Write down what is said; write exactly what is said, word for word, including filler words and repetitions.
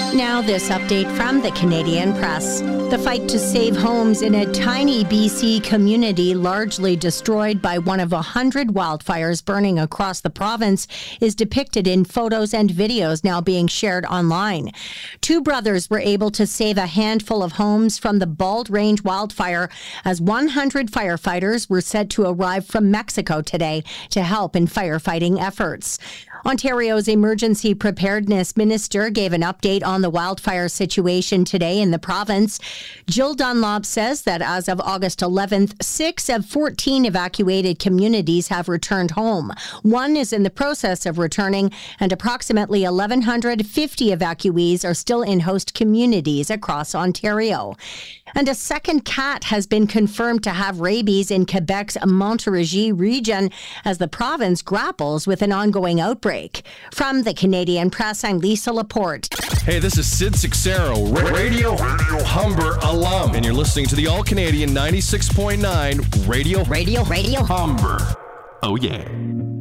Now, this update from the Canadian Press. The fight to save homes in a tiny B C community largely destroyed by one of a hundred wildfires burning across the province is depicted in photos and videos now being shared online. Two brothers were able to save a handful of homes from the Bald Range wildfire as one hundred firefighters were said to arrive from Mexico today to help in firefighting efforts. Ontario's emergency preparedness minister gave an update on the wildfire situation today in the province. Jill Dunlop says that as of August eleventh, six of fourteen evacuated communities have returned home. One is in the process of returning, and approximately one thousand one hundred fifty evacuees are still in host communities across Ontario. And a second cat has been confirmed to have rabies in Quebec's Montérégie region as the province grapples with an ongoing outbreak. From the Canadian Press, I'm Lisa Laporte. Hey, this is Sid Sixero, ra- Radio, Radio Humber alum, and you're listening to the All-Canadian ninety-six point nine Radio, Radio, Radio Humber. Oh, yeah.